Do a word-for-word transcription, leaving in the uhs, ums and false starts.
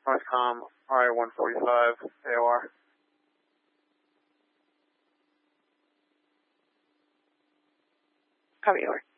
Northcom, R I one forty-five, A O R. Copy, over.